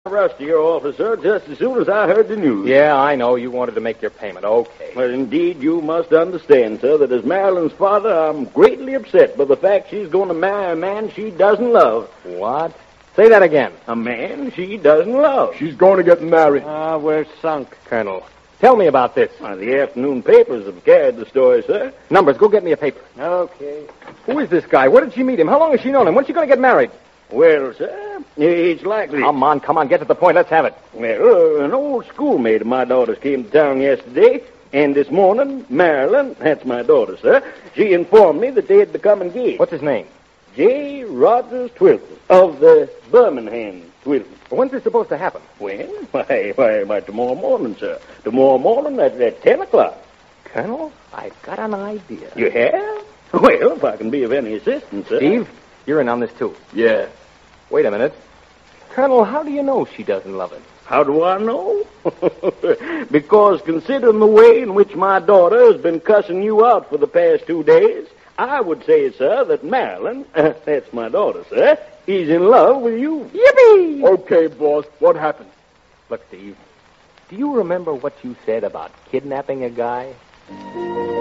Rusty here, officer, just as soon as I heard the news. Yeah, I know. You wanted to make your payment. Okay. Well, indeed, you must understand, sir, that as Marilyn's father, I'm greatly upset by the fact she's going to marry a man she doesn't love. What? Say that again. A man she doesn't love. She's going to get married. We're sunk. Colonel, tell me about this. The afternoon papers have carried the story, sir. Numbers, go get me a paper. Okay. Who is this guy? Where did she meet him? How long has she known him? When's she going to get married? Well, sir, it's likely. Come on, get to the point. Let's have it. Well, an old schoolmate of my daughter's came to town yesterday, and this morning, Marilyn, that's my daughter, sir, she informed me that they had become engaged. What's his name? J. Rogers Twilton, of the Birmingham Twilton. When's this supposed to happen? When? Why, tomorrow morning, sir. Tomorrow morning at 10 o'clock. Colonel, I've got an idea. You have? Well, if I can be of any assistance, sir. Steve, you're in on this, too. Yeah. Wait a minute. Colonel, how do you know she doesn't love him? How do I know? Because considering the way in which my daughter has been cussing you out for the past 2 days, I would say, sir, that Marilyn, that's my daughter, sir, is in love with you. Yippee! Okay, boss. What happened? Look, Steve, do you remember what you said about kidnapping a guy?